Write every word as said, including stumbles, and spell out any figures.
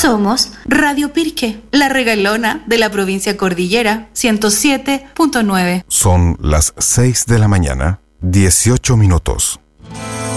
Somos Radio Pirque, la regalona de la provincia Cordillera, ciento siete punto nueve. Son las seis de la mañana, dieciocho minutos.